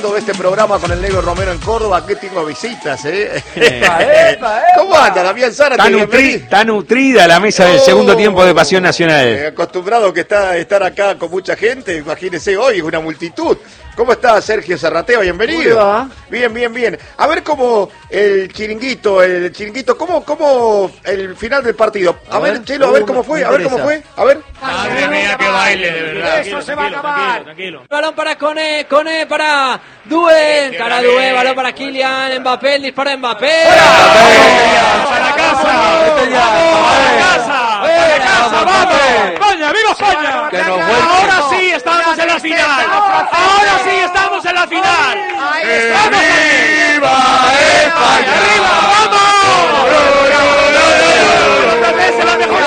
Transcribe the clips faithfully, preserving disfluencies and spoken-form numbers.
De este programa con el Negro Romero en Córdoba, aquí tengo visitas, ¿eh? Epa, epa, ¿Cómo anda, Damián Zárate? Está, nutri está nutrida la mesa del oh, segundo tiempo de Pasión Nacional. Eh, acostumbrado que está estar acá con mucha gente, imagínese hoy, es una multitud. ¿Cómo está Sergio Zarrateo? Bienvenido. ¿Cómo va? Bien, bien, bien. A ver cómo el chiringuito, el chiringuito, ¿cómo, cómo el final del partido? A, a ver, ver, Chelo, a ver cómo fue, a ver cómo fue, a ver. Madre mía, qué baile, de verdad. Eso se va a acabar. Tranquilo, tranquilo. Balón para Cone, Cone para Due, cara Due, balón para Kylian, Mbappé, el disparo de Mbappé. ¡Para casa! ¡Para casa! ¡Para casa! ¡Vamos! ¡España! ¡Viva España! Ahora sí estamos en la final. Ahora sí estamos en la final. ¡Vamos! ¡Viva España! ¡Arriba! ¡Vamos! ¡Otra vez la mejor!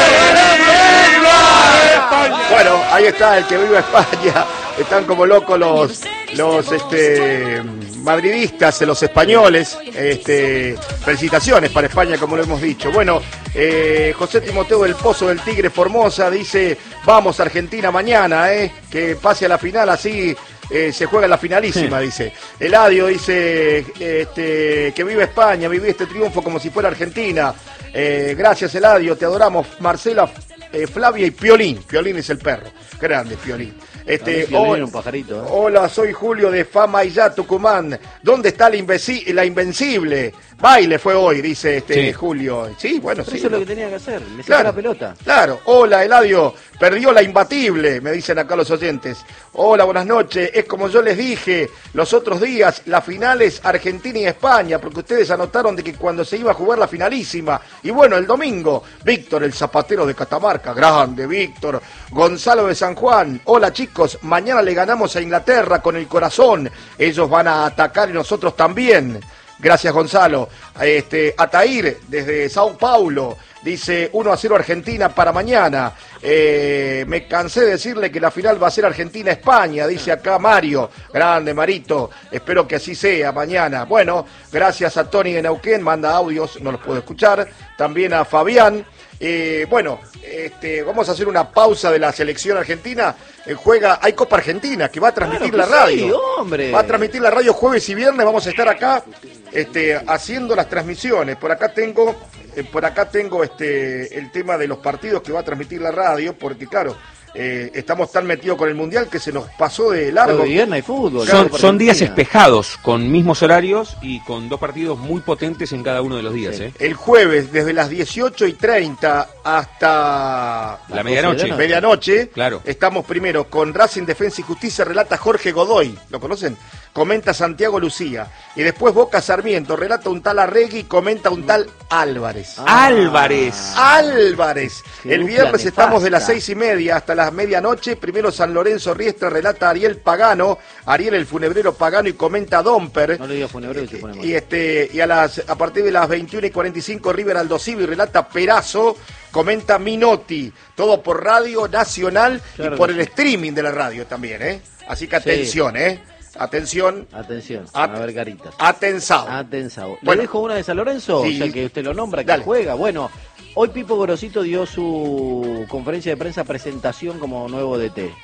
Bueno, ahí está, el que viva España. Están como locos los los este madridistas, los españoles. Este, felicitaciones para España, como lo hemos dicho. Bueno, eh, José Timoteo del Pozo del Tigre Formosa dice: vamos Argentina mañana, eh, que pase a la final, así eh, se juega la finalísima, sí. Dice. Eladio dice este, que viva España, viví este triunfo como si fuera Argentina. Eh, gracias Eladio, te adoramos. Marcela, eh, Flavia y Piolín. Piolín es el perro. Grande Piolín. Este, Piolín, un pajarito, ¿eh? Hola, soy Julio de Famaillá, Tucumán. ¿Dónde está la, invenci la invencible? Baile fue hoy, dice este sí. Julio. Sí, bueno, Pero sí. Eso ¿no? es lo que tenía que hacer, le claro, saca la pelota. Claro. Hola, Eladio. Perdió la imbatible, me dicen acá los oyentes. Hola, buenas noches. Es como yo les dije los otros días, la final es Argentina y España, porque ustedes anotaron de que cuando se iba a jugar la finalísima. Y bueno, el domingo, Víctor, el zapatero de Catamarca. Grande, Víctor. Gonzalo de San Juan. Hola, chicos. Mañana le ganamos a Inglaterra con el corazón. Ellos van a atacar y nosotros también. Gracias, Gonzalo. Este, Atair, desde Sao Paulo, dice uno a cero Argentina para mañana. Eh, me cansé de decirle que la final va a ser Argentina-España, dice acá Mario. Grande, Marito. Espero que así sea mañana. Bueno, gracias a Tony de Neuquén, manda audios, no los puedo escuchar. También a Fabián. Eh, bueno, este, vamos a hacer una pausa de la selección argentina. Eh, juega, hay Copa Argentina que va a transmitir claro la radio. Sí, hombre. Va a transmitir la radio jueves y viernes. Vamos a estar acá este, haciendo las transmisiones. Por acá tengo, eh, por acá tengo este, el tema de los partidos que va a transmitir la radio, porque claro. Eh, estamos tan metidos con el Mundial que se nos pasó de largo. Viernes hay fútbol. Son, son días espejados, con mismos horarios y con dos partidos muy potentes en cada uno de los días. Sí. ¿eh? El jueves, desde las dieciocho y treinta hasta la, la medianoche. medianoche claro. Estamos primero con Racing Defensa y Justicia, relata Jorge Godoy. ¿Lo conocen? Comenta Santiago Lucía. Y después Boca Sarmiento, relata un tal Arregui, comenta un tal Álvarez. Ah, Álvarez. Álvarez. El viernes estamos de las seis y media hasta las medianoche. Primero San Lorenzo Riestra, relata Ariel Pagano. Ariel el funebrero Pagano y comenta Domper. No le digo funebrero y se pone mal. Y, este, y a, las, a partir de las veintiuna y cuarenta y cinco River Aldo Civi, relata Perazo. Comenta Minotti. Todo por Radio Nacional claro y por el sí. streaming de la radio también, ¿eh? Así que atención, sí. ¿eh? Atención. Atención. At a ver, caritas. Atensado. Atensado. Bueno. Le dejo una de San Lorenzo, sí. O sea que usted lo nombra, que Dale. Juega. Bueno, hoy Pipo Gorosito dio su conferencia de prensa presentación como nuevo D T.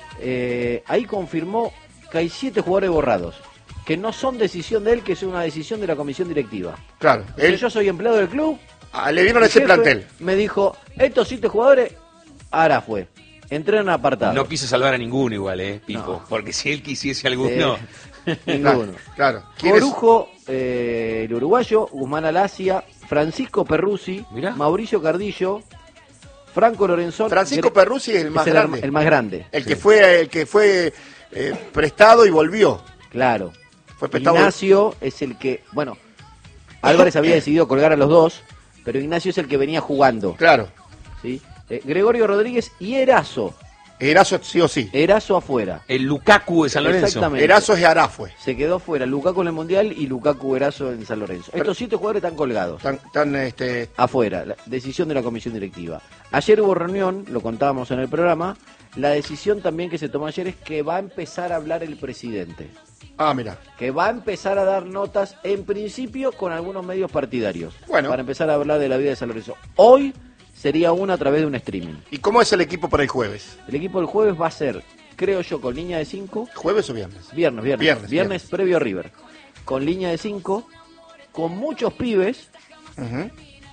Eh, ahí confirmó que hay siete jugadores borrados, que no son decisión de él, que es una decisión de la comisión directiva. Claro. O sea, él... Yo soy empleado del club. Ah, le dieron ese plantel. Me dijo, estos siete jugadores, ahora fue. Entrenan apartados. No quiso salvar a ninguno igual, ¿eh, Pipo? No. Porque si él quisiese alguno... Eh, ninguno. Claro. Corujo, eh, el uruguayo, Guzmán Alasia, Francisco Perruzzi, Mirá. Mauricio Cardillo, Franco Lorenzón... Francisco Perruzzi es el más es el, grande. El más grande. El sí. que fue, el que fue eh, prestado y volvió. Claro. Fue prestado. Ignacio es el que... Bueno, Álvarez había decidido colgar a los dos, pero Ignacio es el que venía jugando. Claro. ¿Sí? Eh, Gregorio Rodríguez y Erazo. Erazo sí o sí. Erazo afuera. El Lukaku de San Lorenzo. Exactamente. Erazo es Arafue. Se quedó fuera. Lukaku en el Mundial y Lukaku Erazo en San Lorenzo. Pero estos siete jugadores están colgados. Están, están este... afuera. La decisión de la comisión directiva. Ayer hubo reunión, lo contábamos en el programa. La decisión también que se tomó ayer es que va a empezar a hablar el presidente. Ah, mira. Que va a empezar a dar notas, en principio, con algunos medios partidarios. Bueno. Para empezar a hablar de la vida de San Lorenzo. Hoy sería una a través de un streaming. ¿Y cómo es el equipo para el jueves? El equipo del jueves va a ser creo yo, con línea de cinco. ¿Jueves o viernes? Viernes, viernes. Viernes, viernes, viernes. previo a River. Con línea de cinco, con muchos pibes, Uh-huh.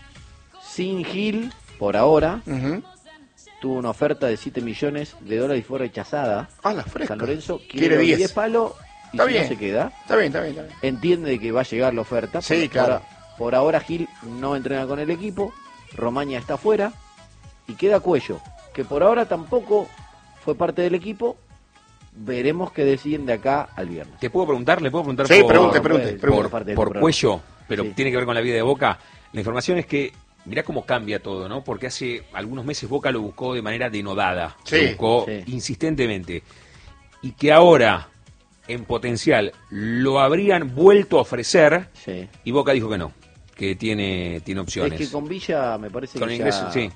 sin Gil, por ahora. Uh-huh. Tuvo una oferta de siete millones de dólares y fue rechazada. Ah, la fresca. San Lorenzo Quiere quiere diez. diez palos y Está si bien. no se queda. Está bien, está bien, está bien. Entiende de que va a llegar la oferta. Sí, por, claro. Por, por ahora Gil no entrena con el equipo, Romaña está fuera y queda Cuello, que por ahora tampoco fue parte del equipo. Veremos qué deciden de acá al viernes. ¿Te puedo preguntar? ¿Le puedo preguntar Sí, por, pregunte, No, pregunte, puede, pregunte. por parte de por tu programa. Cuello, pero Sí. tiene que ver con la vida de Boca? La información es que, mirá cómo cambia todo, ¿no? Porque hace algunos meses Boca lo buscó de manera denodada, Sí, lo buscó sí. insistentemente, y que ahora, en potencial, lo habrían vuelto a ofrecer, Sí. y Boca dijo que no, que tiene, tiene Es opciones. que con Villa me parece Con que ingreso, ya- sí,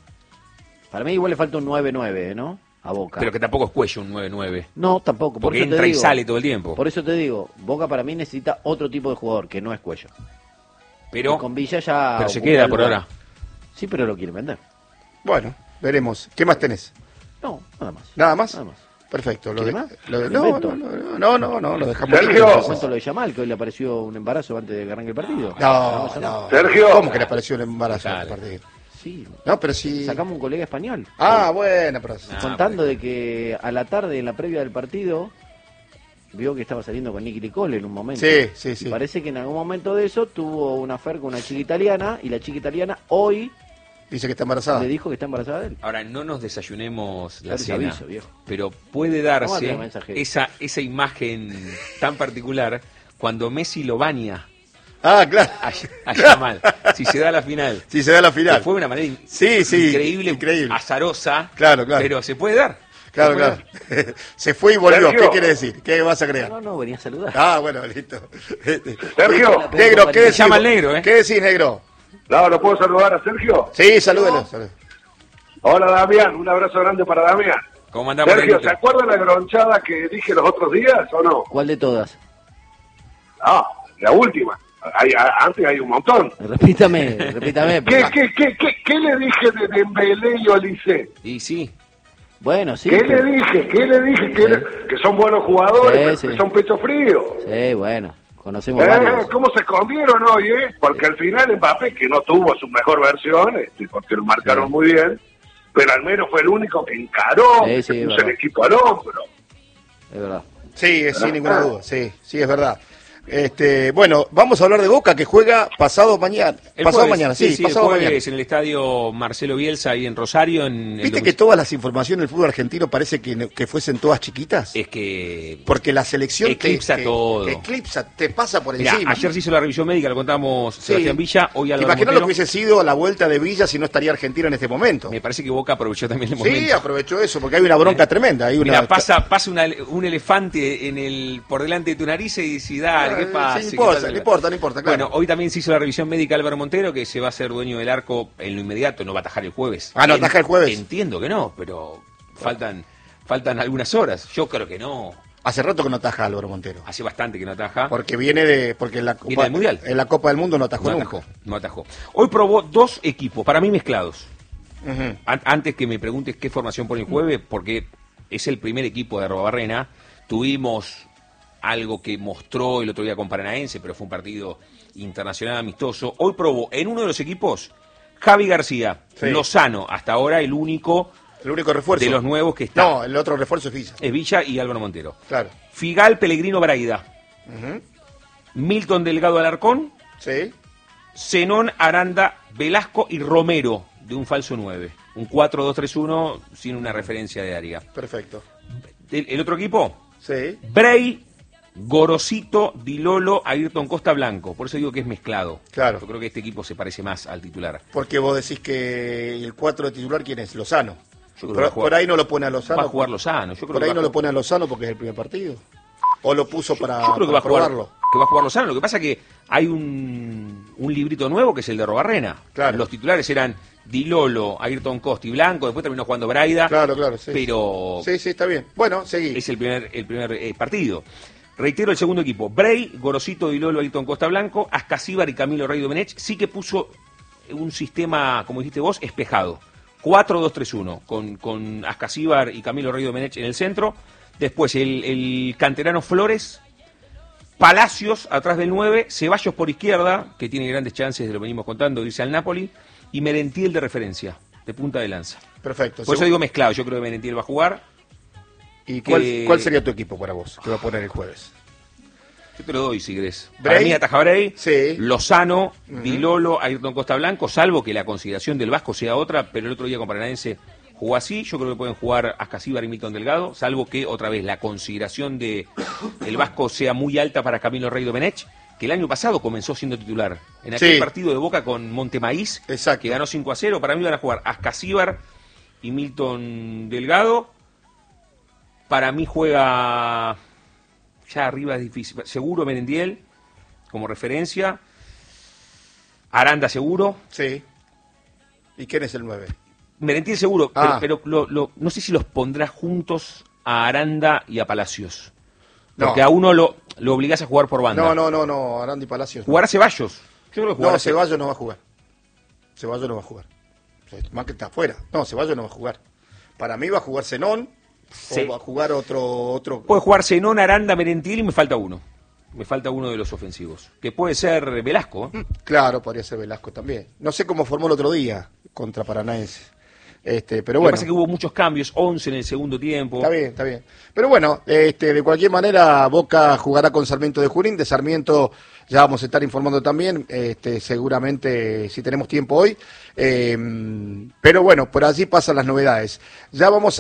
Para mí igual le falta un nueve nueve, ¿no? A Boca. pero que tampoco es Cuello un nueve nueve, No, tampoco. Por porque eso te entra y digo- sale todo el tiempo. Por eso te digo, Boca para mí necesita otro tipo de jugador, que no es Cuello. Pero, Y con Villa ya... pero se ocupó queda el por lugar. ahora. Sí, pero lo quieren vender. Bueno, veremos. ¿Qué más tenés? No, nada más. ¿Nada más? Nada más. Perfecto. Lo ¿Quiere de, más? lo de- ¿Lo no, invento? no, no, no, no, no, lo dejamos. Sergio. libre, Te entonces. cuento lo de Yamal, que hoy le apareció un embarazo antes de que arranque el partido. No, eso no. Sergio. ¿Cómo que le pareció un embarazo al Dale. partido? Sí, No, pero si... sacamos un colega español. Ah, bueno, pero... Ah, contando de que a la tarde, en la previa del partido, vio que estaba saliendo con Nicky Nicole en un momento. Sí, sí, sí. Y parece que en algún momento de eso tuvo una afer con una chica italiana, y la chica italiana hoy Dice que está embarazada. le dijo que está embarazada de él. Ahora, no nos desayunemos la Ya les cena, aviso, viejo. pero puede Vamos a darse tirar mensaje. esa, esa imagen tan particular cuando Messi lo baña Ah, claro. a, a Yamal, si se da la final. Si se da la Que final. fue de una manera in- Sí, sí, increíble, increíble. azarosa, Claro, claro. pero se puede dar. Claro, Se puede claro. dar. Se fue y volvió. Sergio. ¿Qué quiere decir? ¿Qué vas a agregar? No, no, venía a saludar. Ah, bueno, listo. Sergio. Negro, ¿qué Se decís? llama el negro, ¿eh? ¿Qué decís, negro? No, ¿lo puedo saludar a Sergio? Sí, salúdelo. salúdelo. Hola, Damián. Un abrazo grande para Damián. ¿Cómo andamos? Sergio, Negrito? ¿se acuerdan la gronchada que dije los otros días o no? ¿Cuál de todas? No, la última. Hay, a- antes hay un montón. Repítame, repítame. ¿Qué, porque- qué, qué, qué, qué le dije de Dembélé y Olise? Y sí, Bueno, sí. ¿Qué pero- le dije? ¿Qué le dije? Que, Sí. le- que son buenos jugadores, Sí, pero sí. que son pecho frío. Sí, bueno, conocemos Eh, varios. ¿Cómo se escondieron hoy, eh? Porque al final Mbappé, que no tuvo su mejor versión, este, porque lo marcaron Sí. muy bien, pero al menos fue el único que encaró, Sí, que sí, se es puso verdad. el equipo al hombro. Es verdad. Sí, sin ninguna duda. Sí, sí, es verdad. Este, bueno, vamos a hablar de Boca que juega pasado mañana. el pasado jueves, mañana, sí, sí, pasado el jueves mañana. en el estadio Marcelo Bielsa ahí en Rosario. En el ¿Viste que domicilio. todas las informaciones del fútbol argentino parece que, que fuesen todas chiquitas? Es que Porque la selección Eclipsa te, todo. te eclipsa, te pasa por Mirá, encima. ayer se hizo la revisión médica, lo contamos Sí. Sebastián Villa, hoy Álvaro Imagino lo Montero. que hubiese sido la vuelta de Villa si no estaría Argentina en este momento. Me parece que Boca aprovechó también el Sí, momento. aprovechó eso, porque hay una bronca tremenda. Hay una... Mira, pasa, pasa una- un elefante en el por delante de tu nariz y dices, dale, ¿qué Eh, pasa? sí, ¿Qué importa, pasa? no importa, no importa, claro. Bueno, hoy también se hizo la revisión médica Álvaro Montero, que se va a hacer dueño del arco en lo inmediato, no va a atajar el jueves. Ah, no En- ataja el jueves. Entiendo que no, pero faltan faltan algunas horas. Yo creo que no. Hace rato que no ataja Álvaro Montero. Hace bastante que no ataja. Porque viene de. Porque en la Copa, Viene del Mundial. En la Copa del Mundo no atajó No nunca. atajó, no atajó. Hoy probó dos equipos, para mí mezclados. Ujú. An- Antes que me preguntes qué formación pone el jueves, porque es el primer equipo de Arrobarrena, tuvimos algo que mostró el otro día con Paranaense, pero fue un partido internacional amistoso. Hoy probó en uno de los equipos Javi García, Sí. Lozano, hasta ahora el único El único refuerzo. de los nuevos que está. No, el otro refuerzo es Villa. Es Villa y Álvaro Montero. Claro. Figal, Pellegrino, Braida, Ujú. Milton Delgado Alarcón, Sí. Zenón, Aranda, Velasco y Romero, de un falso nueve. Un cuatro dos tres uno sin una referencia de área. Perfecto. El, el otro equipo, Sí. Bray, Gorosito, Dilolo, Ayrton Costa Blanco. Por eso digo que es mezclado. Claro. Yo creo que este equipo se parece más al titular. Porque vos decís que el cuatro de titular, ¿quién es? Lozano. Yo creo que Por, va a jugar- por ahí no lo pone a Lozano. Va a jugar Lozano. Yo creo Por que ahí va no a lo jugar- pone a Lozano porque es el primer partido. O lo puso para, Yo creo que va a para jugar, probarlo. que va a jugar Lozano. Lo que pasa es que hay un, un librito nuevo que es el de Robarrena. Claro. Los titulares eran Dilolo, Ayrton Costa y Blanco. Después terminó jugando Braida. Claro, claro, sí. Pero Sí, sí, está bien. Bueno, seguí. es el primer, el primer eh, partido. Reitero el segundo equipo. Bray, Gorosito, Dilolo, Ayrton Costa Blanco, Ascasíbar y Camilo Rey Domenech. Sí que puso un sistema, como dijiste vos, espejado. cuatro dos tres uno, con, con Ascasíbar y Camilo Rey Domenech en el centro. Después el, el canterano Flores, Palacios atrás del nueve, Ceballos por izquierda, que tiene grandes chances, de lo venimos contando, de irse al Napoli, y Merentiel de referencia, de punta de lanza. Perfecto. Por eso digo mezclado, yo creo que Merentiel va a jugar. ¿Y cuál, que... cuál sería tu equipo para vos, que va a poner el jueves? Yo te lo doy si querés. Bray, para mí ataja Bray, sí. Lozano, uh-huh. Di Lolo, Ayrton Costa Blanco, salvo que la consideración del Vasco sea otra, pero el otro día con Paranaense jugó así. Yo creo que pueden jugar Ascasíbar y Milton Delgado, salvo que otra vez la consideración de el Vasco sea muy alta para Camilo Rey Domenech, que el año pasado comenzó siendo titular. En aquel sí. partido de Boca con Montemaíz, Exacto. que ganó cinco a cero, para mí van a jugar Ascasíbar y Milton Delgado. Para mí juega... Ya arriba es difícil. Seguro Merentiel, como referencia. Aranda seguro. Sí. ¿Y quién es el nueve? Merentiel seguro, ah. pero, pero lo, lo, no sé si los pondrá juntos a Aranda y a Palacios. Porque no. a uno lo, lo obligás a jugar por banda. No, no, no, no, Aranda y Palacios. ¿Jugar a Ceballos? Yo creo que jugar no, a Ceballos no va a jugar. Ceballos no va a jugar. Más que está afuera. No, Ceballos no va a jugar. Para mí va a jugar Zenón. Sí. O va a jugar otro, otro... Puede jugar Zenón, Aranda, Merentiel y me falta uno. Me falta uno de los ofensivos. Que puede ser Velasco. ¿eh? Claro, podría ser Velasco también. No sé cómo formó el otro día contra Paranaense. Este, pero Lo bueno. que pasa es que hubo muchos cambios, once en el segundo tiempo. Está bien, está bien. Pero bueno, este, de cualquier manera, Boca jugará con Sarmiento de Junín. De Sarmiento ya vamos a estar informando también, este, seguramente si tenemos tiempo hoy. Eh, pero bueno, por allí pasan las novedades. Ya vamos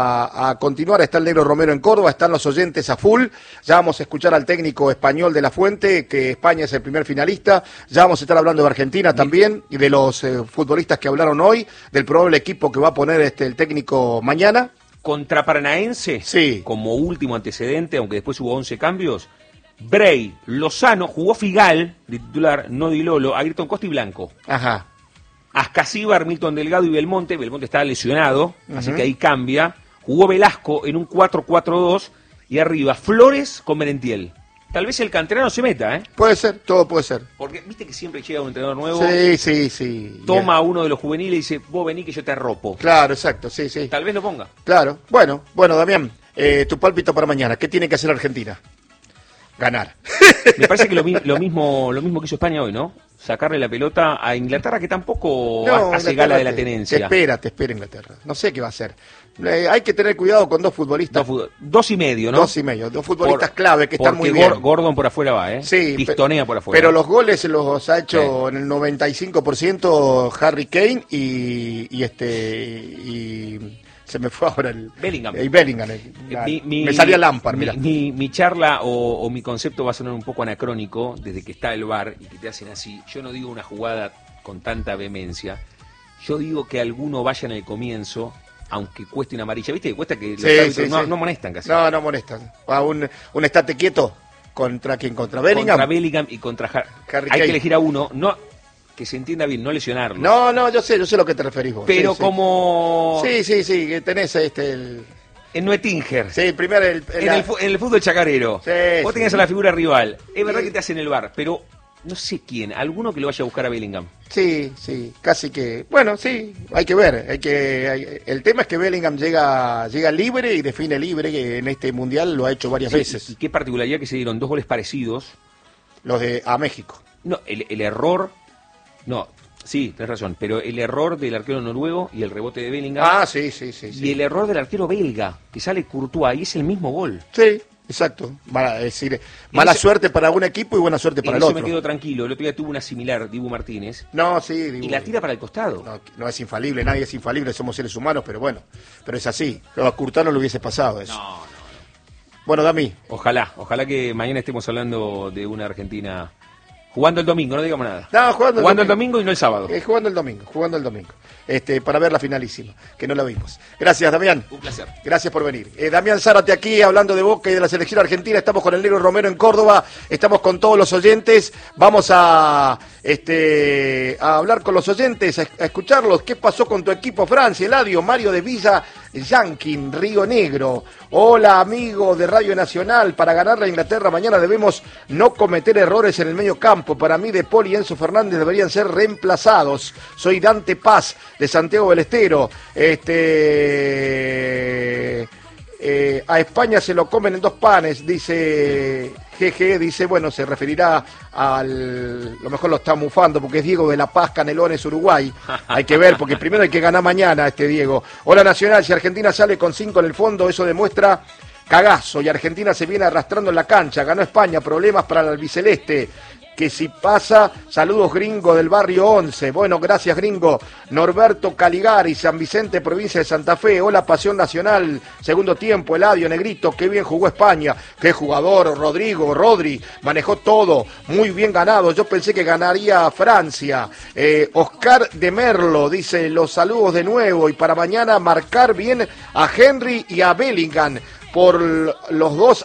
a, a continuar, está el Negro Romero en Córdoba, están los oyentes a full. Ya vamos a escuchar al técnico español de La Fuente, que España es el primer finalista. Ya vamos a estar hablando de Argentina también, y de los eh, futbolistas que hablaron hoy, del probable equipo que va a poner este el técnico mañana. Contra Paranaense, sí. Como último antecedente, aunque después hubo once cambios, Bray, Lozano, jugó Figal, de titular, no Di Lolo, Ayrton Costa y Blanco. Ajá. Ascasíbar, Milton Delgado y Belmonte. Belmonte está lesionado, uh-huh. así que ahí cambia. Jugó Velasco en un cuatro cuatro dos y arriba Flores con Merentiel. Tal vez el canterano se meta, ¿eh? Puede ser, todo puede ser. Porque viste que siempre llega un entrenador nuevo. Sí, sí, sí. Toma a uno de los juveniles y dice, vos vení que yo te arropo. Claro, exacto, sí, sí. Tal vez lo ponga. Claro. Bueno, bueno, Damián, eh, tu pálpito para mañana. ¿Qué tiene que hacer Argentina? Ganar. Me parece que lo, lo mismo lo mismo que hizo España hoy, ¿no? Sacarle la pelota a Inglaterra, que tampoco no, hace gala de la tenencia. Te espera, te espera Inglaterra. No sé qué va a hacer. Eh, hay que tener cuidado con dos futbolistas. Dos, dos y medio, ¿no? Dos y medio. Dos futbolistas por, clave que están muy bien. Porque Gordon por afuera va, ¿eh? Sí. Pistonea por afuera. Pero los goles los ha hecho sí. en el noventa y cinco por ciento Harry Kane y, y este... y se me fue ahora el... Bellingham. Y Bellingham. El, mi, mi, me salía Lampard, mi, mirá. Mi, mi charla o, o mi concepto va a sonar un poco anacrónico desde que está el V A R y que te hacen así. Yo no digo una jugada con tanta vehemencia. Yo digo que alguno vaya en el comienzo, aunque cueste una amarilla. ¿Viste que cuesta que los sí, árbitros sí, no, sí. no molestan casi? No, no molestan. A un, un estate quieto contra quién, contra Bellingham. Contra Bellingham y contra Har Harry Hay Kane. que elegir a uno, no que se entienda bien, no lesionarlo. No, no, yo sé, yo sé a lo que te referís vos. Pero sí, como... Sí, sí, sí, que tenés este... El... En Noetinger. Sí, primero el... el en, la... el, en el fútbol chacarero. Sí, vos sí. tenías a la figura rival. Es verdad sí. que te hacen el V A R, pero no sé quién. Alguno que lo vaya a buscar a Bellingham. Sí, sí, casi que... Bueno, sí, hay que ver. Hay que hay... El tema es que Bellingham llega llega libre y define libre, que en este Mundial lo ha hecho varias sí, veces. Y qué particularidad que se dieron dos goles parecidos. Los de a México. No, el, el error... No, sí, tenés razón, pero el error del arquero noruego y el rebote de Bellingham. Ah, sí, sí, sí. Y sí. el error del arquero belga, que sale Courtois, y es el mismo gol. Sí, exacto. Mala, es decir, mala eso, suerte para un equipo y buena suerte para el eso otro. me quedo tranquilo. El otro día tuvo una similar, Dibu Martínez. No, sí. Dibu, y la tira para el costado. No, no es infalible, nadie es infalible, somos seres humanos, pero bueno. Pero es así. A Courtois no le hubiese pasado eso. No, no. Bueno, Dami. Ojalá, ojalá que mañana estemos hablando de una Argentina... Jugando el domingo, no digamos nada. No, jugando, jugando el, el domingo y no el sábado. Eh, jugando el domingo, jugando el domingo. Este, para ver la finalísima, que no la vimos. Gracias, Damián. Un placer. Gracias por venir. Eh, Damián Zárate aquí, hablando de Boca y de la selección argentina. Estamos con el Negro Romero en Córdoba. Estamos con todos los oyentes. Vamos a, este, a hablar con los oyentes, a, a escucharlos. ¿Qué pasó con tu equipo, Francia? Eladio, Mario de Villa Yankin, Río Negro. Hola, amigo de Radio Nacional. Para ganar la Inglaterra mañana debemos no cometer errores en el medio campo. Para mí, De Paul y Enzo Fernández deberían ser reemplazados. Soy Dante Paz, de Santiago del Estero. Este... Eh, a España se lo comen en dos panes, dice G G, dice, bueno, se referirá al, lo mejor lo está mufando porque es Diego de La Paz, Canelones, Uruguay. Hay que ver, porque primero hay que ganar mañana este Diego. Hola Nacional, si Argentina sale con cinco en el fondo, eso demuestra cagazo, y Argentina se viene arrastrando en la cancha. Ganó España, problemas para el albiceleste. Que si pasa, saludos gringo del barrio once. Bueno, gracias gringo. Norberto Caligari, San Vicente, provincia de Santa Fe. Hola, Pasión Nacional. Segundo tiempo, Eladio, Negrito, qué bien jugó España. Qué jugador, Rodrigo, Rodri, manejó todo. Muy bien ganado. Yo pensé que ganaría Francia. Eh, Oscar de Merlo dice, los saludos de nuevo. Y para mañana marcar bien a Henry y a Bellingham. Por los dos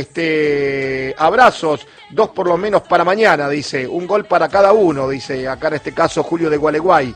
este, abrazos, dos por lo menos para mañana, dice, un gol para cada uno, dice, acá en este caso Julio de Gualeguay.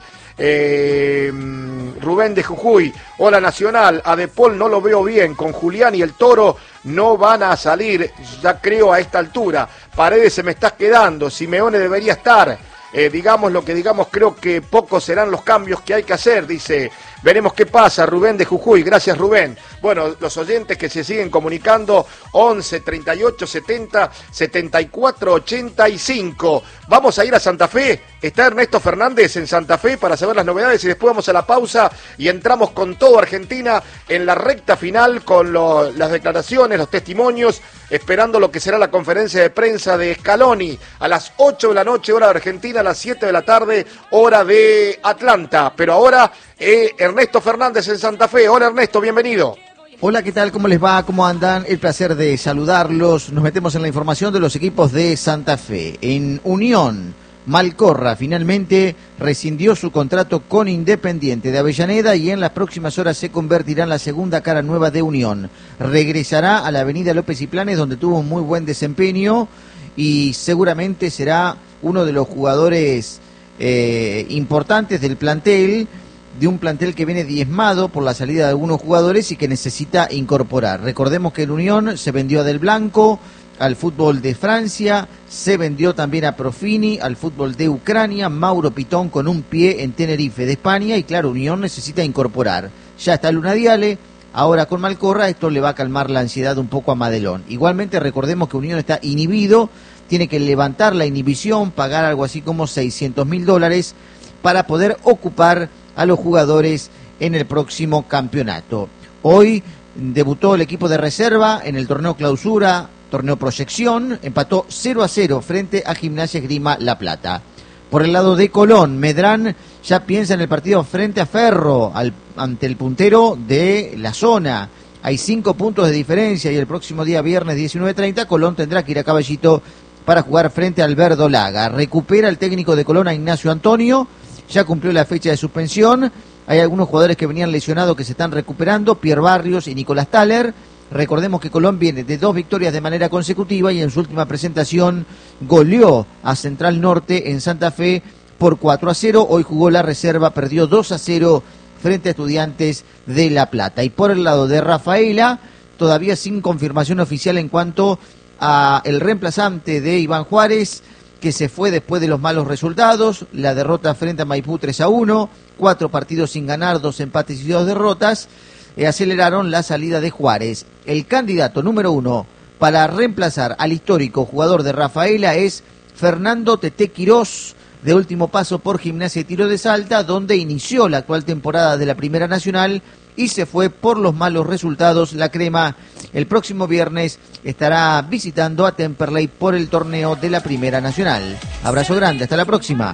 Eh, Rubén de Jujuy, hola Nacional, a De Paul no lo veo bien, con Julián y el Toro no van a salir, ya creo a esta altura. Paredes se me está quedando, Simeone debería estar. Eh, digamos lo que digamos, creo que pocos serán los cambios que hay que hacer, dice. Veremos qué pasa, Rubén de Jujuy. Gracias, Rubén. Bueno, los oyentes que se siguen comunicando, once, treinta y ocho, setenta, setenta y cuatro, ochenta y cinco. Vamos a ir a Santa Fe. Está Ernesto Fernández en Santa Fe para saber las novedades y después vamos a la pausa y entramos con todo Argentina en la recta final con lo, las declaraciones, los testimonios, esperando lo que será la conferencia de prensa de Scaloni a las ocho de la noche, hora de Argentina, a las siete de la tarde, hora de Atlanta. Pero ahora... Eh, Ernesto Fernández en Santa Fe. Hola Ernesto, bienvenido. Hola, ¿qué tal? ¿Cómo les va? ¿Cómo andan? El placer de saludarlos. Nos metemos en la información de los equipos de Santa Fe. En Unión, Malcorra finalmente rescindió su contrato con Independiente de Avellaneda y en las próximas horas se convertirá en la segunda cara nueva de Unión. Regresará a la avenida López y Planes, donde tuvo un muy buen desempeño y seguramente será uno de los jugadores eh, importantes del plantel, de un plantel que viene diezmado por la salida de algunos jugadores y que necesita incorporar. Recordemos que el Unión se vendió a Del Blanco, al fútbol de Francia, se vendió también a Profini, al fútbol de Ucrania, Mauro Pitón con un pie en Tenerife de España y claro, Unión necesita incorporar. Ya está Luna Diale, ahora con Malcorra, esto le va a calmar la ansiedad un poco a Madelón. Igualmente recordemos que Unión está inhibido, tiene que levantar la inhibición, pagar algo así como seiscientos mil dólares para poder ocupar a los jugadores en el próximo campeonato. Hoy debutó el equipo de reserva en el torneo clausura, torneo proyección, empató cero a cero frente a Gimnasia Esgrima La Plata. Por el lado de Colón, Medrán ya piensa en el partido frente a Ferro, al, ante el puntero de la zona. Hay cinco puntos de diferencia y el próximo día viernes diecinueve treinta Colón tendrá que ir a Caballito para jugar frente al Verdolaga. Recupera el técnico de Colón a Ignacio Antonio, ya cumplió la fecha de suspensión, hay algunos jugadores que venían lesionados que se están recuperando, Pierre Barrios y Nicolás Thaler. Recordemos que Colón viene de dos victorias de manera consecutiva y en su última presentación goleó a Central Norte en Santa Fe por cuatro a cero, hoy jugó la reserva, perdió dos a cero frente a Estudiantes de La Plata. Y por el lado de Rafaela, todavía sin confirmación oficial en cuanto a el reemplazante de Iván Juárez, que se fue después de los malos resultados, la derrota frente a Maipú tres a uno, cuatro partidos sin ganar, dos empates y dos derrotas, eh, aceleraron la salida de Juárez. El candidato número uno para reemplazar al histórico jugador de Rafaela es Fernando Tete Quirós, de último paso por Gimnasia y Tiro de Salta, donde inició la actual temporada de la Primera Nacional y se fue por los malos resultados. La Crema el próximo viernes estará visitando a Temperley por el torneo de la Primera Nacional. Abrazo grande, hasta la próxima.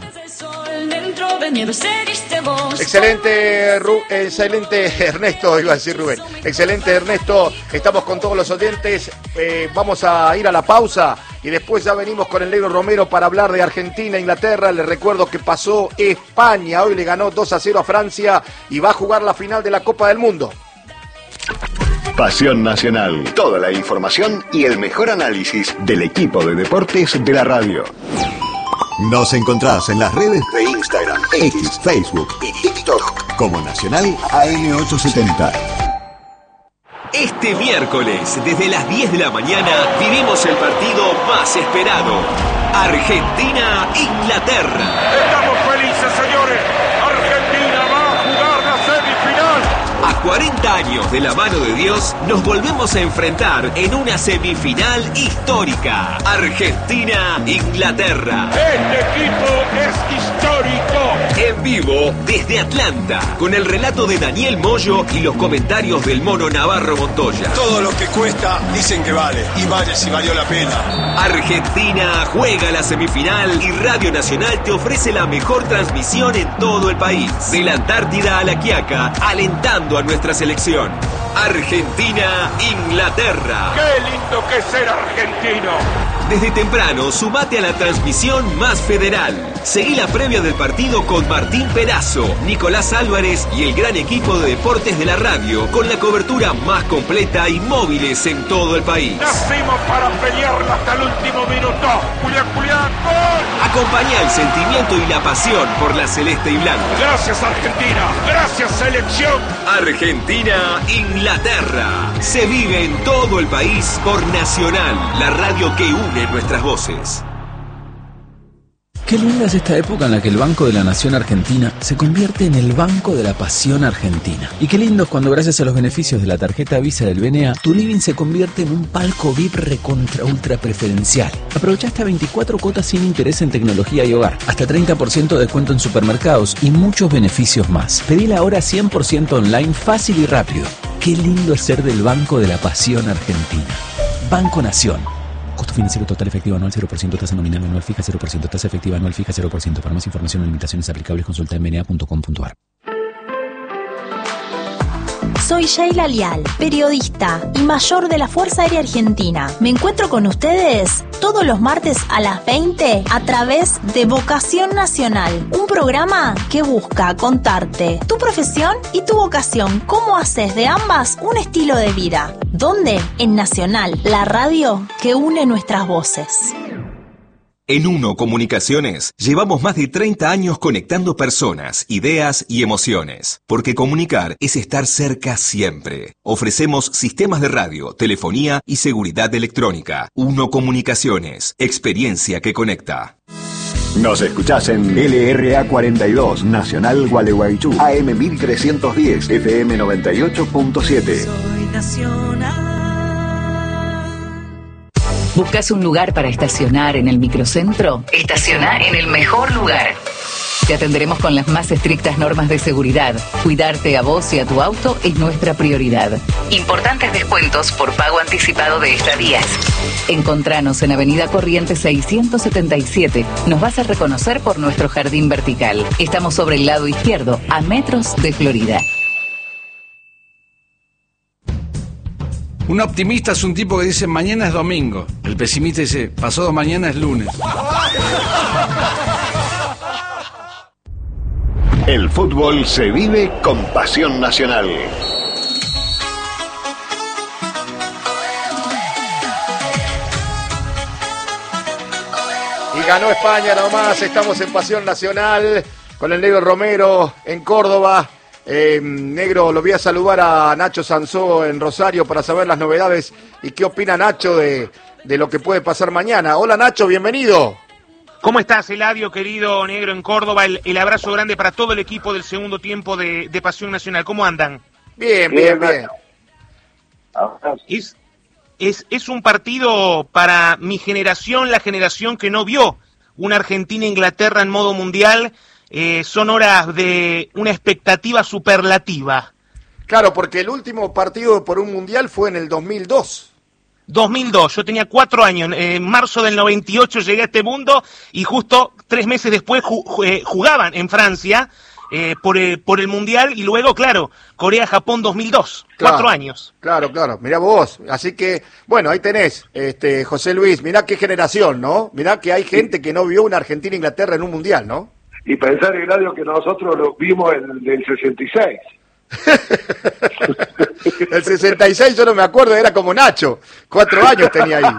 Excelente, Ru excelente Ernesto, iba a decir Rubén. Excelente Ernesto, estamos con todos los oyentes. Eh, vamos a ir a la pausa y después ya venimos con el Negro Romero para hablar de Argentina, Inglaterra. Les recuerdo que pasó España, hoy le ganó dos a cero a Francia y va a jugar la final de la Copa del Mundo. Pasión Nacional, toda la información y el mejor análisis del equipo de deportes de la radio. Nos encontrás en las redes de Instagram, X, Facebook y TikTok como Nacional A M ochocientos setenta. Este miércoles, desde las diez de la mañana, vivimos el partido más esperado. Argentina-Inglaterra. Estamos felices, señores. Argentina va a jugar la semifinal. A cuarenta años de la mano de Dios, nos volvemos a enfrentar en una semifinal histórica. Argentina-Inglaterra. Este equipo es histórico. En vivo desde Atlanta, con el relato de Daniel Moyo y los comentarios del mono Navarro Montoya. Todo lo que cuesta dicen que vale, y vale si valió la pena. Argentina juega la semifinal y Radio Nacional te ofrece la mejor transmisión en todo el país. De la Antártida a La Quiaca, alentando a nuestra selección. Argentina-Inglaterra. ¡Qué lindo que es ser argentino! Desde temprano, sumate a la transmisión más federal. Seguí la previa del partido con Martín Perazo, Nicolás Álvarez y el gran equipo de deportes de la radio, con la cobertura más completa y móviles en todo el país. Nacimos para pelearla hasta el último minuto. Julián, Julián, gol. Acompañá el sentimiento y la pasión por la celeste y blanca. Gracias, Argentina. Gracias, selección. Argentina-Inglaterra. Se vive en todo el país por Nacional, la radio que une nuestras voces. Qué linda es esta época en la que el Banco de la Nación Argentina se convierte en el Banco de la Pasión Argentina. Y qué lindo es cuando, gracias a los beneficios de la tarjeta Visa del B N A, tu living se convierte en un palco V I P recontra ultra preferencial. Aprovecha hasta veinticuatro cuotas sin interés en tecnología y hogar, hasta treinta por ciento de descuento en supermercados y muchos beneficios más. Pedila ahora cien por ciento online, fácil y rápido. Qué lindo es ser del Banco de la Pasión Argentina. Banco Nación. Costo financiero total efectivo anual cero por ciento, tasa nominal anual fija cero por ciento, tasa efectiva anual fija cero por ciento. Para más información o limitaciones aplicables, consulta en b n a punto com punto a r. Soy Sheila Lial, periodista y mayor de la Fuerza Aérea Argentina. Me encuentro con ustedes todos los martes a las veinte a través de Vocación Nacional, un programa que busca contarte tu profesión y tu vocación, cómo haces de ambas un estilo de vida. ¿Dónde? En Nacional, la radio que une nuestras voces. En Uno Comunicaciones llevamos más de treinta años conectando personas, ideas y emociones, porque comunicar es estar cerca siempre. Ofrecemos sistemas de radio, telefonía y seguridad electrónica. Uno Comunicaciones, experiencia que conecta. Nos escuchás en L R A cuarenta y dos, Nacional Gualeguaychú, A M mil trescientos diez, F M noventa y ocho punto siete. Soy Nacional. ¿Buscas un lugar para estacionar en el microcentro? Estaciona en el mejor lugar. Te atenderemos con las más estrictas normas de seguridad. Cuidarte a vos y a tu auto es nuestra prioridad. Importantes descuentos por pago anticipado de estadías. Encontranos en Avenida Corrientes seiscientos setenta y siete. Nos vas a reconocer por nuestro jardín vertical. Estamos sobre el lado izquierdo, a metros de Florida. Un optimista es un tipo que dice mañana es domingo. El pesimista dice pasado mañana es lunes. El fútbol se vive con pasión nacional. Y ganó España nomás, estamos en Pasión Nacional con el Negro Romero en Córdoba. Eh, Negro, lo voy a saludar a Nacho Sansó en Rosario para saber las novedades y qué opina Nacho de, de lo que puede pasar mañana. Hola Nacho, bienvenido. ¿Cómo estás, Eladio, querido Negro en Córdoba? El, el abrazo grande para todo el equipo del segundo tiempo de, de Pasión Nacional. ¿Cómo andan? Bien, bien, bien. Es, es, es un partido para mi generación, la generación que no vio una Argentina-Inglaterra en modo mundial. Eh, son horas de una expectativa superlativa. Claro, porque el último partido por un mundial fue en el dos mil dos. dos mil dos, yo tenía cuatro años, en marzo del noventa y ocho llegué a este mundo y justo tres meses después jugaban en Francia eh, por, el, por el mundial y luego, claro, Corea-Japón dos mil dos, claro, cuatro años. Claro, claro, mirá vos, así que, bueno, ahí tenés, este, José Luis, mirá qué generación, ¿no? Mirá que hay gente que no vio una Argentina-Inglaterra en un mundial, ¿no? Y pensar, Eladio, que nosotros lo vimos en el sesenta y seis. El sesenta y seis yo no me acuerdo, era como Nacho, cuatro años tenía ahí.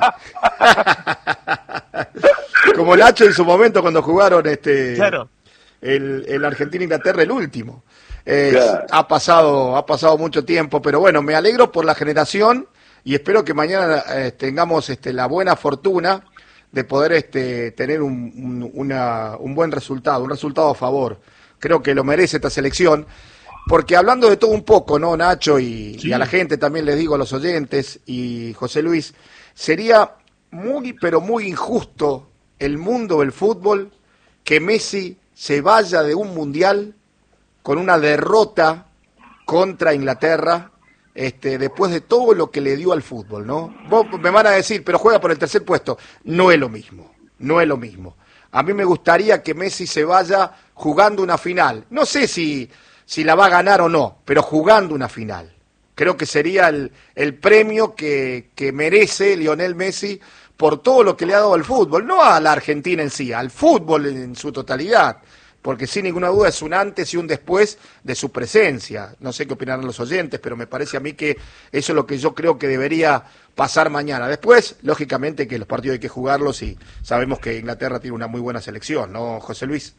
Como Nacho en su momento cuando jugaron este claro. el, el Argentina-Inglaterra, el último. Eh, claro. ha pasado ha pasado mucho tiempo, pero bueno, me alegro por la generación y espero que mañana eh, tengamos este, la buena fortuna de poder este, tener un, un, una, un buen resultado, un resultado a favor. Creo que lo merece esta selección, porque hablando de todo un poco, ¿no, Nacho? Y, sí. y a la gente también les digo, a los oyentes y José Luis, sería muy, pero muy injusto el mundo del fútbol que Messi se vaya de un mundial con una derrota contra Inglaterra, este, después de todo lo que le dio al fútbol, ¿no? Vos me van a decir, pero juega por el tercer puesto. No es lo mismo, no es lo mismo. A mí me gustaría que Messi se vaya jugando una final. No sé si, si la va a ganar o no, pero jugando una final. Creo que sería el, el premio que, que merece Lionel Messi por todo lo que le ha dado al fútbol, no a la Argentina en sí, al fútbol en su totalidad, porque sin ninguna duda es un antes y un después de su presencia. No sé qué opinarán los oyentes, pero me parece a mí que eso es lo que yo creo que debería pasar mañana. Después, lógicamente que los partidos hay que jugarlos y sabemos que Inglaterra tiene una muy buena selección, ¿no, José Luis?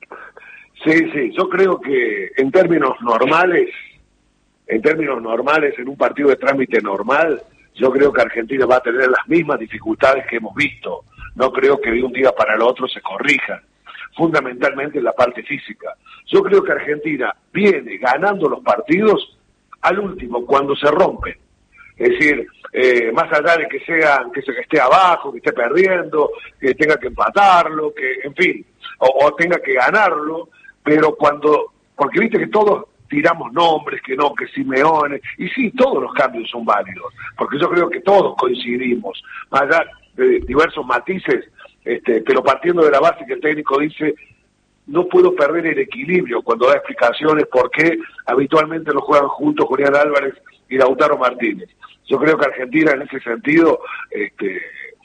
Sí, sí, yo creo que en términos normales, en términos normales, en un partido de trámite normal, yo creo que Argentina va a tener las mismas dificultades que hemos visto. No creo que de un día para el otro se corrijan, fundamentalmente en la parte física. Yo creo que Argentina viene ganando los partidos al último, cuando se rompen. Es decir, eh, más allá de que sea que se que esté abajo, que esté perdiendo, que tenga que empatarlo, que en fin, o, o tenga que ganarlo, pero cuando, porque viste que todos tiramos nombres, que no, que Simeone, y sí, todos los cambios son válidos, porque yo creo que todos coincidimos, más allá de diversos matices, este, pero partiendo de la base que el técnico dice, no puedo perder el equilibrio cuando da explicaciones por qué habitualmente lo juegan juntos Julián Álvarez y Lautaro Martínez. Yo creo que Argentina en ese sentido este,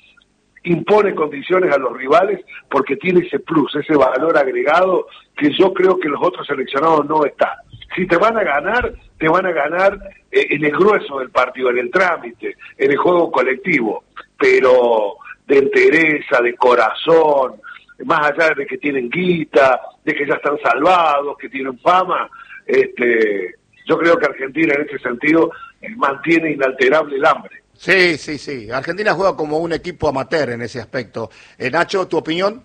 impone condiciones a los rivales porque tiene ese plus, ese valor agregado que yo creo que los otros seleccionados no están. Si te van a ganar, te van a ganar eh, en el grueso del partido, en el trámite, en el juego colectivo, pero de entereza, de corazón, más allá de que tienen guita, de que ya están salvados, que tienen fama, este, yo creo que Argentina en ese sentido eh, mantiene inalterable el hambre. Sí, sí, sí. Argentina juega como un equipo amateur en ese aspecto. Eh, Nacho, ¿tu opinión?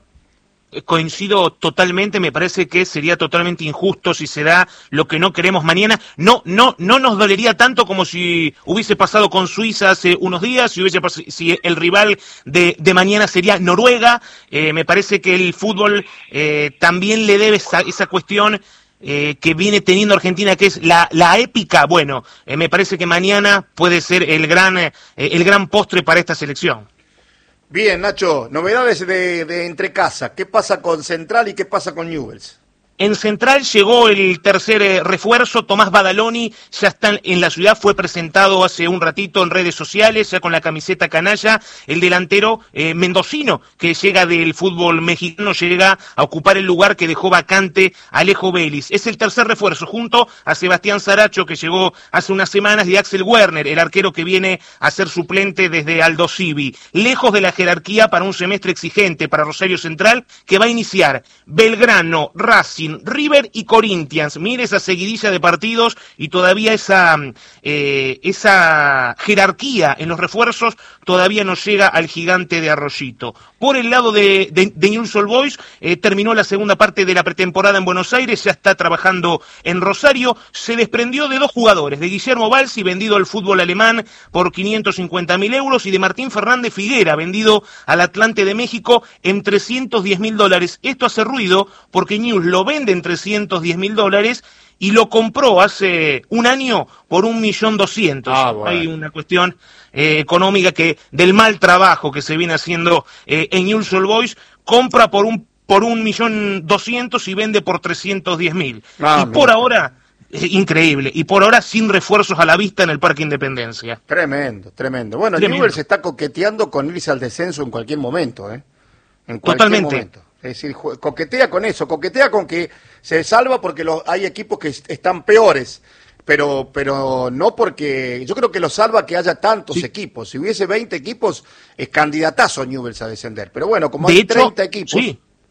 Coincido totalmente, me parece que sería totalmente injusto si se da lo que no queremos mañana. No, no, no nos dolería tanto como si hubiese pasado con Suiza hace unos días, si hubiese pas- si el rival de, de mañana sería Noruega. Eh, me parece que el fútbol eh, también le debe esa, esa cuestión eh, que viene teniendo Argentina, que es la, la épica. Bueno, eh, me parece que mañana puede ser el gran, eh, el gran postre para esta selección. Bien, Nacho, novedades de, de entre casa. ¿Qué pasa con Central y qué pasa con Newell's? En Central llegó el tercer eh, refuerzo, Tomás Badaloni, ya está en la ciudad, fue presentado hace un ratito en redes sociales, ya con la camiseta canalla, el delantero eh, mendocino, que llega del fútbol mexicano, llega a ocupar el lugar que dejó vacante Alejo Vélez. Es el tercer refuerzo, junto a Sebastián Saracho, que llegó hace unas semanas, y Axel Werner, el arquero que viene a ser suplente desde Aldo Civi. Lejos de la jerarquía para un semestre exigente para Rosario Central, que va a iniciar Belgrano, Racing, River y Corinthians. Mire esa seguidilla de partidos y todavía esa eh, esa jerarquía en los refuerzos todavía no llega al gigante de Arroyito. Por el lado de, de, de Newell's Old Boys, eh, terminó la segunda parte de la pretemporada en Buenos Aires, ya está trabajando en Rosario, se desprendió de dos jugadores, de Guillermo Balsi, vendido al fútbol alemán por quinientos cincuenta mil euros, y de Martín Fernández Figuera, vendido al Atlante de México en trescientos diez mil dólares. Esto hace ruido porque Newell's lo vende en trescientos diez mil dólares y lo compró hace un año por un millón doscientos. Ah, bueno. Hay una cuestión eh, económica que del mal trabajo que se viene haciendo eh, en Newell's Old Boys, compra por un por un millón doscientos y vende por trescientos diez mil. Ah, y mira. Por ahora, eh, increíble, y por ahora sin refuerzos a la vista en el Parque Independencia. Tremendo, tremendo. Bueno, tremendo. Newell's se está coqueteando con irse al descenso en cualquier momento, ¿eh? En cualquier Totalmente. momento. Es decir, coquetea con eso, coquetea con que se salva porque los, hay equipos que están peores, pero pero no porque... Yo creo que lo salva que haya tantos sí. equipos. Si hubiese veinte equipos, es candidatazo Newell's a descender. Pero bueno, como de hay hecho, treinta equipos... Sí.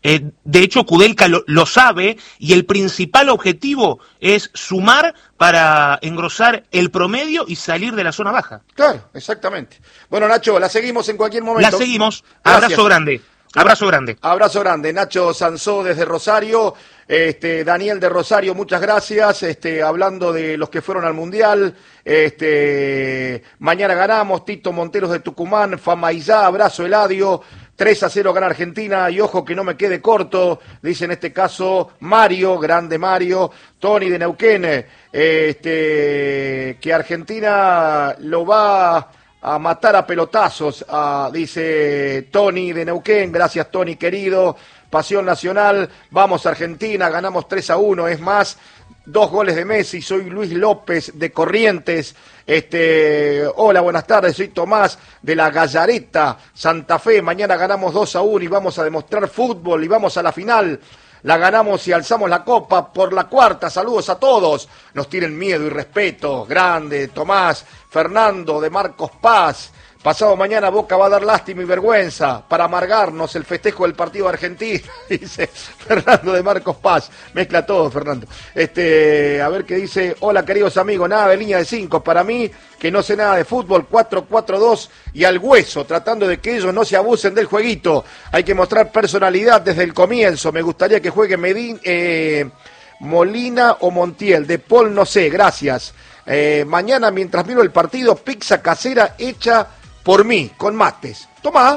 Eh, de hecho, Kudelka lo, lo sabe y el principal objetivo es sumar para engrosar el promedio y salir de la zona baja. Claro, exactamente. Bueno, Nacho, la seguimos en cualquier momento. La seguimos. Gracias. Abrazo grande. Abrazo grande. Abrazo grande. Nacho Sansó desde Rosario. Este, Daniel de Rosario, muchas gracias. Este, hablando de los que fueron al Mundial. Este, mañana ganamos. Tito Monteros de Tucumán. Famaizá, abrazo Eladio. tres a cero gana Argentina y ojo que no me quede corto, dice en este caso Mario, grande Mario, Tony de Neuquén, este, que Argentina lo va a matar a pelotazos, a, dice Tony de Neuquén, gracias Tony querido, Pasión Nacional, vamos Argentina, ganamos tres a uno, es más, dos goles de Messi, soy Luis López de Corrientes, este, hola, buenas tardes, soy Tomás de la Gallareta, Santa Fe, mañana ganamos dos a uno y vamos a demostrar fútbol y vamos a la final, la ganamos y alzamos la copa por la cuarta, saludos a todos, nos tienen miedo y respeto, grande, Tomás, Fernando de Marcos Paz, pasado mañana Boca va a dar lástima y vergüenza para amargarnos el festejo del partido argentino, dice Fernando de Marcos Paz. Mezcla todo, Fernando. Este, a ver qué dice. Hola, queridos amigos, nada de línea de cinco. Para mí, que no sé nada de fútbol, cuatro cuatro dos y al hueso, tratando de que ellos no se abusen del jueguito. Hay que mostrar personalidad desde el comienzo. Me gustaría que juegue Medin, eh, Molina o Montiel. De Paul no sé, gracias. Eh, mañana, mientras miro el partido, pizza casera hecha por mí, con mates. Tomá,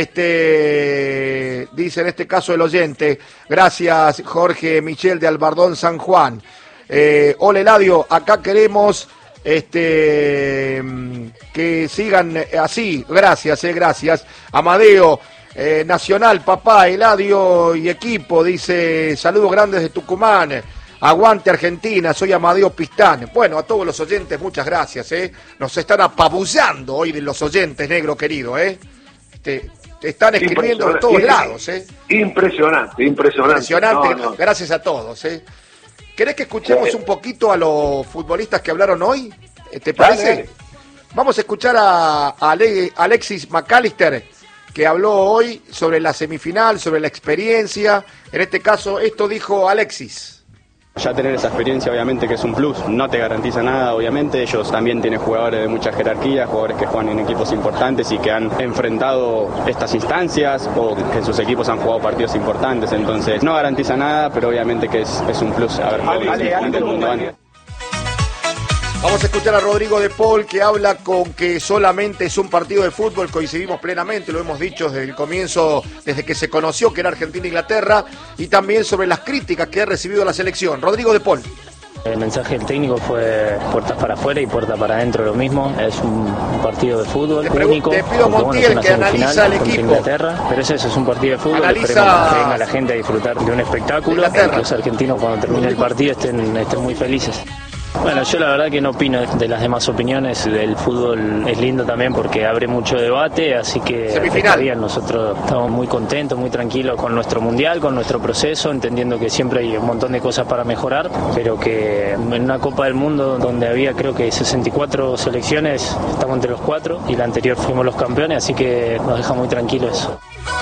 este, dice en este caso el oyente. Gracias, Jorge Michel de Albardón, San Juan. Eh, hola, Eladio, acá queremos este, que sigan así. Gracias, eh, gracias. Amadeo, eh, Nacional, papá, Eladio y equipo, dice, saludos grandes de Tucumán. Aguante Argentina, soy Amadeo Pistán. Bueno, a todos los oyentes, muchas gracias, ¿eh? Nos están apabullando hoy de los oyentes, negro querido, ¿eh? Te, te están escribiendo de todos lados, ¿eh? Impresionante, impresionante. Impresionante, no, no. Gracias a todos, ¿eh? ¿Querés que escuchemos un poquito a los futbolistas que hablaron hoy? ¿Te parece? Dale, dale. Vamos a escuchar a, a Ale, Alexis McAllister, que habló hoy sobre la semifinal, sobre la experiencia. En este caso, esto dijo Alexis. Ya tener esa experiencia obviamente que es un plus, no te garantiza nada obviamente, ellos también tienen jugadores de mucha jerarquía, jugadores que juegan en equipos importantes y que han enfrentado estas instancias o que sus equipos han jugado partidos importantes, entonces no garantiza nada, pero obviamente que es, es un plus haber jugado del mundo antes. Vamos a escuchar a Rodrigo de Paul que habla con que solamente es un partido de fútbol, coincidimos plenamente, lo hemos dicho desde el comienzo, desde que se conoció que era Argentina-Inglaterra, y también sobre las críticas que ha recibido la selección. Rodrigo de Paul. El mensaje del técnico fue puertas para afuera y puertas para adentro lo mismo, es un partido de fútbol te único. Te pido a Montiel bueno, que analiza el equipo. Inglaterra, pero es eso, es un partido de fútbol, analiza... esperemos que venga la gente a disfrutar de un espectáculo y que los argentinos cuando termine el partido estén, estén muy felices. Bueno, yo la verdad que no opino de las demás opiniones, del fútbol es lindo también porque abre mucho debate, así que está bien, nosotros estamos muy contentos, muy tranquilos con nuestro mundial, con nuestro proceso, entendiendo que siempre hay un montón de cosas para mejorar, pero que en una Copa del Mundo donde había creo que sesenta y cuatro selecciones, estamos entre los cuatro y la anterior fuimos los campeones, así que nos deja muy tranquilos eso.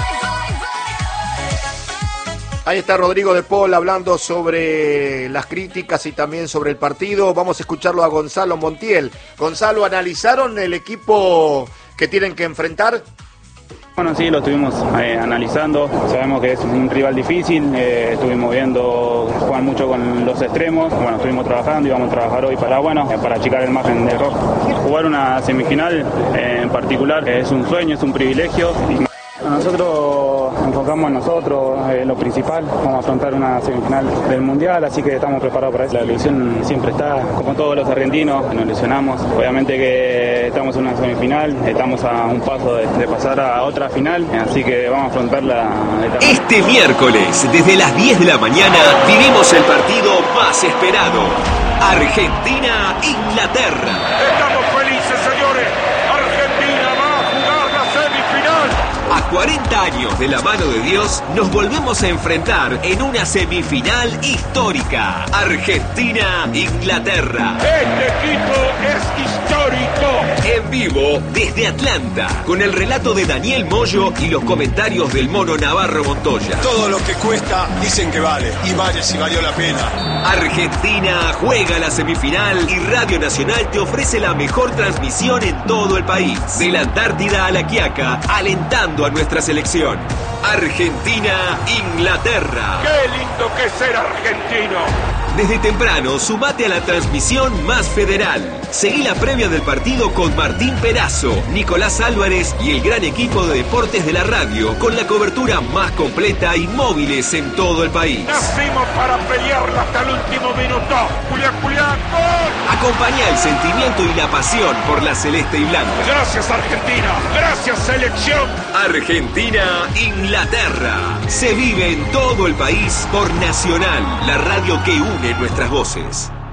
Ahí está Rodrigo de Paul hablando sobre las críticas y también sobre el partido. Vamos a escucharlo a Gonzalo Montiel. Gonzalo, ¿analizaron el equipo que tienen que enfrentar? Bueno, sí, lo estuvimos eh, analizando. Sabemos que es un rival difícil. Eh, estuvimos viendo que juegan mucho con los extremos. Bueno, estuvimos trabajando y vamos a trabajar hoy para, bueno, para achicar el margen de error. Jugar una semifinal eh, en particular es un sueño, es un privilegio. Y nosotros enfocamos en nosotros, eh, lo principal, vamos a afrontar una semifinal del Mundial, así que estamos preparados para eso. La ilusión siempre está, como todos los argentinos, nos ilusionamos. Obviamente que estamos en una semifinal, estamos a un paso de, de pasar a otra final, así que vamos a afrontar la etapa. Este miércoles, desde las diez de la mañana, vivimos el partido más esperado. Argentina-Inglaterra. Estamos felices, señores. Argentina va a jugar la semifinal. cuarenta años de la mano de Dios, nos volvemos a enfrentar en una semifinal histórica. Argentina-Inglaterra. Este equipo es histórico. En vivo desde Atlanta, con el relato de Daniel Moyo y los comentarios del Mono Navarro Montoya. Todo lo que cuesta dicen que vale, y vale si valió la pena. Argentina juega la semifinal y Radio Nacional te ofrece la mejor transmisión en todo el país. De la Antártida a la Quiaca, alentando a nuestra selección. Argentina-Inglaterra. ¡Qué lindo que es ser argentino! Desde temprano, sumate a la transmisión más federal. Seguí la previa del partido con Martín Perazo, Nicolás Álvarez y el gran equipo de deportes de la radio, con la cobertura más completa y móviles en todo el país. Nacimos para pelearla hasta el último minuto. Julián, Julián, ¡gol! Acompañá el sentimiento y la pasión por la celeste y blanca. Gracias, Argentina. Gracias, selección. Argentina-Inglaterra. Se vive en todo el país por Nacional, la radio que une nuestras voces.